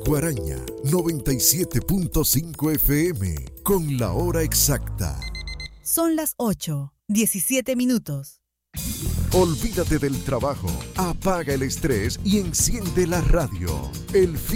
Guaraña 97.5 FM con la hora exacta. Son las 8:17. Olvídate del trabajo, apaga el estrés y enciende la radio. El